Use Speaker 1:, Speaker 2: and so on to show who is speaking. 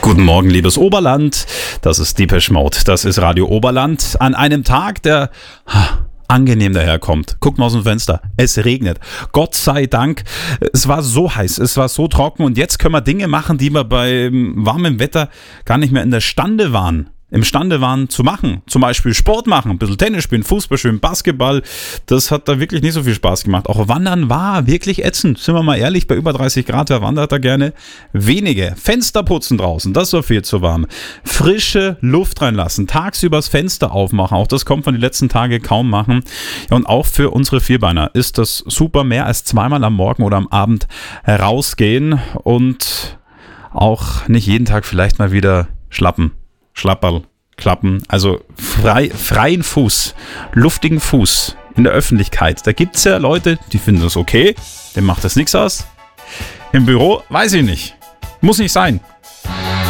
Speaker 1: Guten Morgen, liebes Oberland. Das ist Depeche Mode. Das ist Radio Oberland. An einem Tag, der angenehm daherkommt. Guckt mal aus dem Fenster. Es regnet. Gott sei Dank. Es war so heiß, es war so trocken und jetzt können wir Dinge machen, die wir bei warmem Wetter gar nicht mehr imstande waren zu machen. Zum Beispiel Sport machen, ein bisschen Tennis spielen, Fußball spielen, Basketball. Das hat da wirklich nicht so viel Spaß gemacht. Auch Wandern war wirklich ätzend. Sind wir mal ehrlich, bei über 30 Grad, wer wandert da gerne? Wenige. Fenster putzen draußen, das war viel zu warm. Frische Luft reinlassen, tagsüber das Fenster aufmachen. Auch das kommt man die letzten Tage kaum machen. Ja, und auch für unsere Vierbeiner ist das super, mehr als zweimal am Morgen oder am Abend rausgehen und auch nicht jeden Tag vielleicht mal wieder Schlapperl, klappen, also freien Fuß, luftigen Fuß in der Öffentlichkeit. Da gibt es ja Leute, die finden das okay, dem macht das nichts aus. Im Büro, weiß ich nicht. Muss nicht sein.